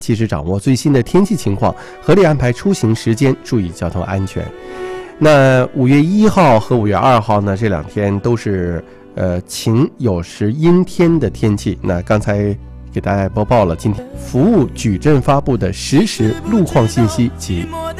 及时掌握最新的天气情况，合理安排出行时间，注意交通安全。那5月1号和5月2号呢，这2天都是晴有时阴天的天气。那刚才给大家播报了今天服务矩阵发布的实时路况信息及